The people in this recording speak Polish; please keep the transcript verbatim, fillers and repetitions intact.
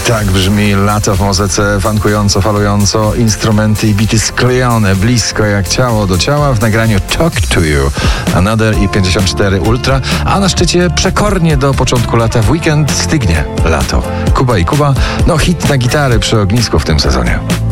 Tak brzmi lato w muzyce, funkująco, falująco, instrumenty i bity sklejone blisko jak ciało do ciała w nagraniu Talk to You, Another i pięćdziesiąt cztery Ultra, a na szczycie przekornie do początku lata w weekend stygnie lato. Kuba i Kuba, no hit na gitary przy ognisku w tym sezonie.